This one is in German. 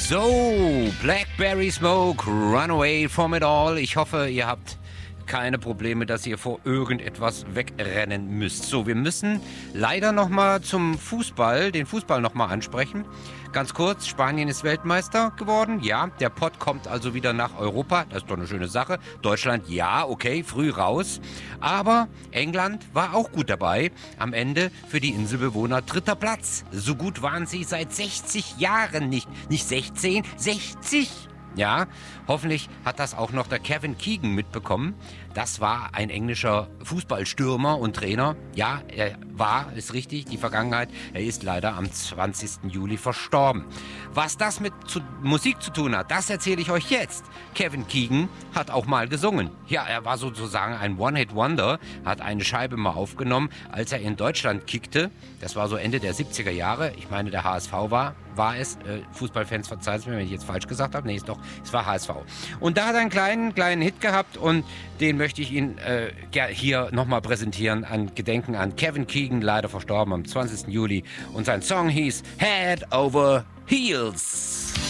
So, Blackberry Smoke, Run Away from It All. Ich hoffe, ihr habt keine Probleme, dass ihr vor irgendetwas wegrennen müsst. So, wir müssen leider nochmal zum Fußball, den Fußball nochmal ansprechen. Ganz kurz, Spanien ist Weltmeister geworden. Ja, der Pott kommt also wieder nach Europa. Das ist doch eine schöne Sache. Deutschland, ja, okay, früh raus. Aber England war auch gut dabei. Am Ende für die Inselbewohner 3. Platz. So gut waren sie seit 60 Jahren nicht. Nicht 16, 60. Ja, hoffentlich hat das auch noch der Kevin Keegan mitbekommen. Das war ein englischer Fußballstürmer und Trainer. Ja, er war, ist richtig, die Vergangenheit. Er ist leider am 20. Juli verstorben. Was das mit Musik zu tun hat, das erzähle ich euch jetzt. Kevin Keegan hat auch mal gesungen. Ja, er war sozusagen ein One-Hit-Wonder, hat eine Scheibe mal aufgenommen, als er in Deutschland kickte. Das war so Ende der 70er Jahre. Ich meine, der HSV war es. Fußballfans, verzeiht mir, wenn ich jetzt falsch gesagt habe. Nee, es war HSV. Und da hat er einen kleinen Hit gehabt und den möchte ich Ihnen hier nochmal präsentieren, an Gedenken an Kevin Keegan, leider verstorben am 20. Juli. Und sein Song hieß Head Over Heels.